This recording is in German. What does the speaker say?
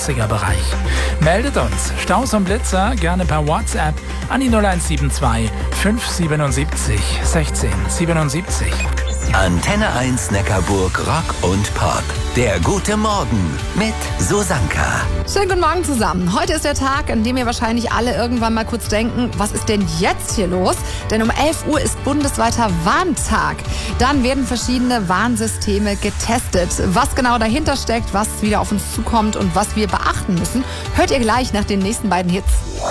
40er-Bereich. Meldet uns Staus und Blitzer gerne per WhatsApp an die 0172 577 16 77. Antenne 1 Neckarburg Rock und Pop. Der gute Morgen mit Susanka. Schönen guten Morgen zusammen. Heute ist der Tag, an dem wir wahrscheinlich alle irgendwann mal kurz denken, was ist denn jetzt hier los? Denn um 11 Uhr ist bundesweiter Warntag. Dann werden verschiedene Warnsysteme getestet. Was genau dahinter steckt, was wieder auf uns zukommt und was wir beachten müssen, hört ihr gleich nach den nächsten beiden Hits.